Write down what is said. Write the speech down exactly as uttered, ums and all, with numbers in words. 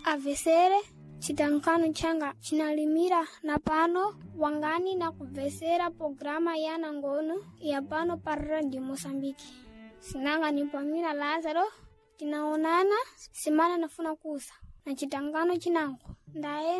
avesere chitankano changa chinalimira na pano wangani na kuvesera programa yana ngono ya pano para di Mosambiki. Sinanga ni Pamila Lazaro, tinaonana simana nafuna kusa na chitangano chinangu ndae